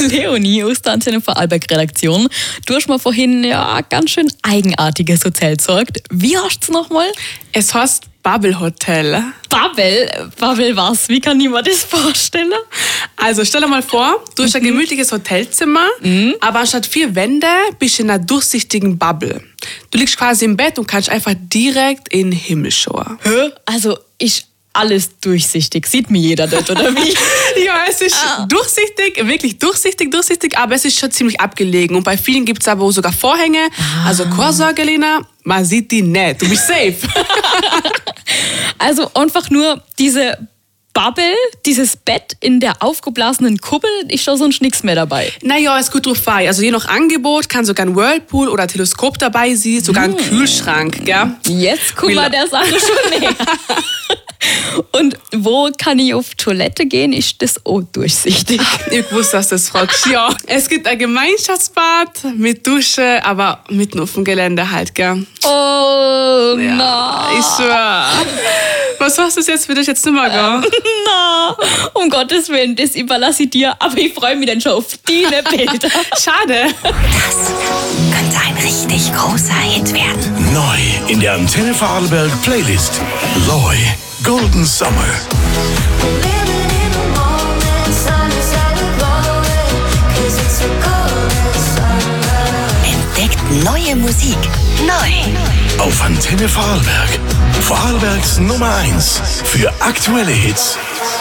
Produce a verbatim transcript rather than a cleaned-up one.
Leonie aus der Antenne Vorarlberg-Redaktion. Du hast mir vorhin ja ganz schön eigenartiges Hotel gezeigt. Wie heißt es nochmal? Es heißt Bubble Hotel. Bubble? Bubble was? Wie kann ich mir das vorstellen? Also stell dir mal vor, du hast ein gemütliches Hotelzimmer, mhm. aber anstatt vier Wände bist du in einer durchsichtigen Bubble. Du liegst quasi im Bett und kannst einfach direkt in den Himmel schauen. Hä? Also ist alles durchsichtig. Sieht mir jeder dort, oder wie? Ja, es ist ah. durchsichtig, wirklich durchsichtig, durchsichtig, aber es ist schon ziemlich abgelegen. Und bei vielen gibt es aber auch sogar Vorhänge. Ah. Also keine Sorge, Lena, man sieht die nicht. Du bist safe. Also einfach nur diese Bubble, dieses Bett in der aufgeblasenen Kuppel, ist da sonst nichts mehr dabei. Naja, ist gut drauf bei. Also je nach Angebot kann sogar ein Whirlpool oder ein Teleskop dabei sein, sogar ein hm. Kühlschrank. Gell? Jetzt guck mal der Sache schon näher. Und wo kann ich auf Toilette gehen? Ist das auch durchsichtig? Ich wusste, dass das fragst. Ja, es gibt ein Gemeinschaftsbad mit Dusche, aber mitten auf dem Gelände halt, gell? Oh, ja, no. Ich schwör. Was hast du jetzt für dich jetzt nicht mehr, gell? Na, um Gottes Willen, das überlasse ich dir. Aber ich freue mich dann schon auf deine Bilder. Schade. Das könnte ein richtig großer Hit werden. Neu in der Antenne Vorarlberg Playlist. Loy, Golden Summer. Entdeckt neue Musik. Neu. Auf Antenne Vorarlberg. Vorarlbergs Nummer eins für aktuelle Hits